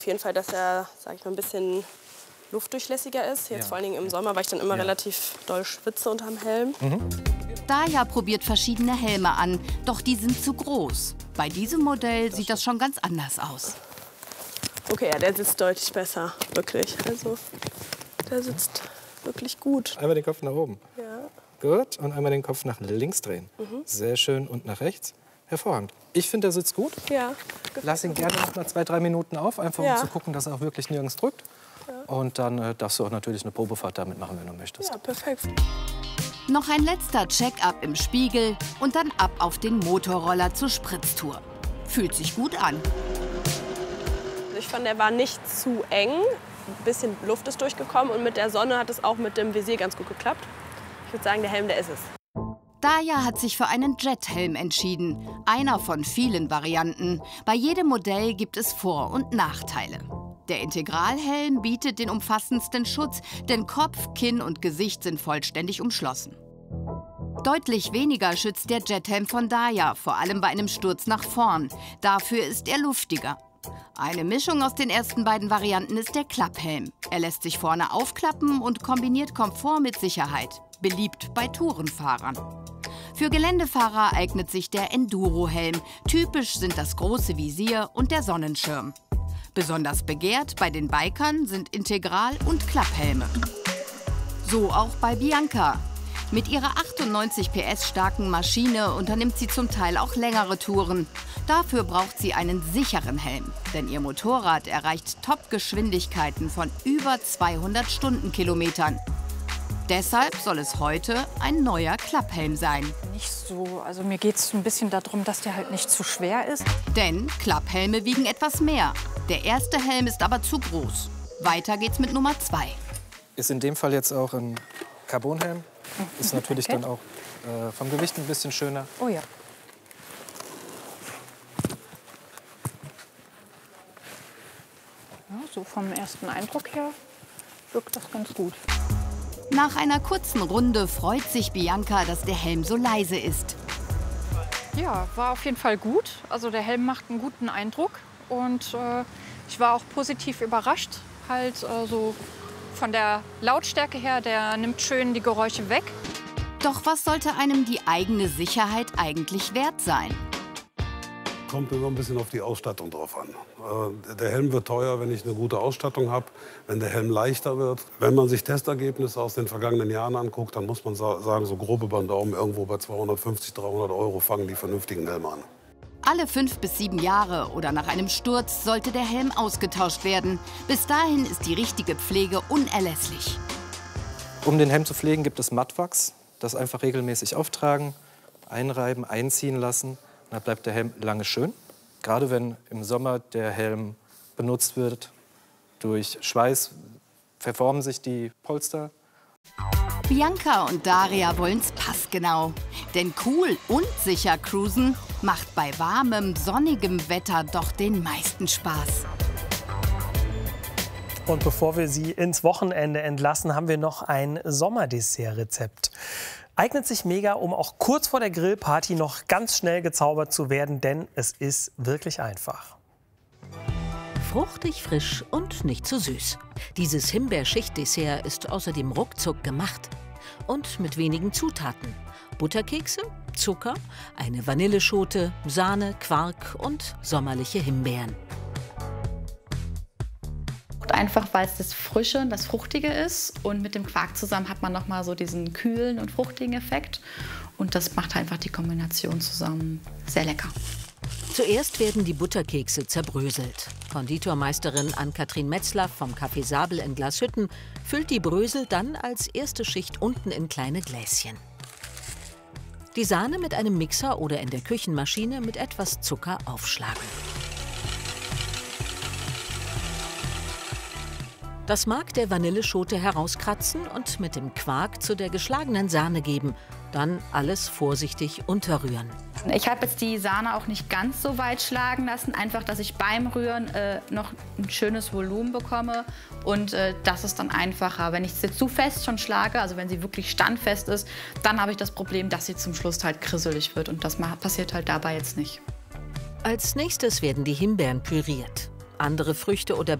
Auf jeden Fall, dass er, sag ich mal, ein bisschen luftdurchlässiger ist. Jetzt vor allen Dingen im Sommer, weil ich dann immer relativ doll schwitze unterm Helm. Daya probiert verschiedene Helme an, doch die sind zu groß. Bei diesem Modell sieht das schon ganz anders aus. Okay, ja, der sitzt deutlich besser, wirklich. Also, der sitzt wirklich gut. Einmal den Kopf nach oben. Ja. Gut. Und einmal den Kopf nach links drehen. Sehr schön. Und nach rechts. Hervorragend. Ich finde, der sitzt gut. Ja. Lass ihn gerne noch mal 2-3 Minuten auf, einfach um zu gucken, dass er auch wirklich nirgends drückt. Und dann darfst du auch natürlich eine Probefahrt damit machen, wenn du möchtest. Ja, perfekt. Noch ein letzter Check-up im Spiegel und dann ab auf den Motorroller zur Spritztour. Fühlt sich gut an. Ich fand, der war nicht zu eng. Ein bisschen Luft ist durchgekommen und mit der Sonne hat es auch mit dem Visier ganz gut geklappt. Ich würde sagen, der Helm, der ist es. Daya hat sich für einen Jet-Helm entschieden. Einer von vielen Varianten. Bei jedem Modell gibt es Vor- und Nachteile. Der Integralhelm bietet den umfassendsten Schutz, denn Kopf, Kinn und Gesicht sind vollständig umschlossen. Deutlich weniger schützt der Jethelm von Daya, vor allem bei einem Sturz nach vorn. Dafür ist er luftiger. Eine Mischung aus den ersten beiden Varianten ist der Klapphelm. Er lässt sich vorne aufklappen und kombiniert Komfort mit Sicherheit. Beliebt bei Tourenfahrern. Für Geländefahrer eignet sich der Enduro-Helm. Typisch sind das große Visier und der Sonnenschirm. Besonders begehrt bei den Bikern sind Integral- und Klapphelme. So auch bei Bianca. Mit ihrer 98 PS starken Maschine unternimmt sie zum Teil auch längere Touren. Dafür braucht sie einen sicheren Helm, denn ihr Motorrad erreicht Top-Geschwindigkeiten von über 200 Stundenkilometern. Deshalb soll es heute ein neuer Klapphelm sein. Nicht so, also mir geht es ein bisschen darum, dass der halt nicht zu schwer ist. Denn Klapphelme wiegen etwas mehr. Der erste Helm ist aber zu groß. Weiter geht's mit Nummer 2. Ist in dem Fall jetzt auch ein Carbonhelm. Ist natürlich dann auch vom Gewicht ein bisschen schöner. Oh ja. Ja, so vom ersten Eindruck her wirkt das ganz gut. Nach einer kurzen Runde freut sich Bianca, dass der Helm so leise ist. Ja, war auf jeden Fall gut. Also der Helm macht einen guten Eindruck. Und ich war auch positiv überrascht. Halt so von der Lautstärke her, der nimmt schön die Geräusche weg. Doch was sollte einem die eigene Sicherheit eigentlich wert sein? Kommt immer ein bisschen auf die Ausstattung drauf an. Der Helm wird teuer, wenn ich eine gute Ausstattung habe, wenn der Helm leichter wird. Wenn man sich Testergebnisse aus den vergangenen Jahren anguckt, dann muss man sagen, so grob über den Daumen, irgendwo bei 250, 300 € fangen die vernünftigen Helme an. Alle 5 bis 7 Jahre oder nach einem Sturz sollte der Helm ausgetauscht werden. Bis dahin ist die richtige Pflege unerlässlich. Um den Helm zu pflegen, gibt es Mattwachs. Das einfach regelmäßig auftragen, einreiben, einziehen lassen. Dann bleibt der Helm lange schön. Gerade wenn im Sommer der Helm benutzt wird, durch Schweiß verformen sich die Polster. Bianca und Daria wollen's passgenau. Denn cool und sicher cruisen macht bei warmem, sonnigem Wetter doch den meisten Spaß. Und bevor wir Sie ins Wochenende entlassen, haben wir noch ein Sommerdessert-Rezept. Eignet sich mega, um auch kurz vor der Grillparty noch ganz schnell gezaubert zu werden, denn es ist wirklich einfach. Fruchtig, frisch und nicht zu süß. Dieses Himbeerschicht-Dessert ist außerdem ruckzuck gemacht. Und mit wenigen Zutaten. Butterkekse, Zucker, eine Vanilleschote, Sahne, Quark und sommerliche Himbeeren. Einfach, weil es das Frische und das Fruchtige ist. Und mit dem Quark zusammen hat man noch mal so diesen kühlen und fruchtigen Effekt. Und das macht einfach die Kombination zusammen sehr lecker. Zuerst werden die Butterkekse zerbröselt. Konditormeisterin Ann-Kathrin Metzler vom Café Sabel in Glashütten füllt die Brösel dann als erste Schicht unten in kleine Gläschen. Die Sahne mit einem Mixer oder in der Küchenmaschine mit etwas Zucker aufschlagen. Das Mark der Vanilleschote herauskratzen und mit dem Quark zu der geschlagenen Sahne geben. Dann alles vorsichtig unterrühren. Ich habe jetzt die Sahne auch nicht ganz so weit schlagen lassen, einfach, dass ich beim Rühren noch ein schönes Volumen bekomme. Und das ist dann einfacher. Wenn ich sie zu fest schon schlage, also wenn sie wirklich standfest ist, dann habe ich das Problem, dass sie zum Schluss halt krisselig wird. Und das passiert halt dabei jetzt nicht. Als nächstes werden die Himbeeren püriert. Andere Früchte oder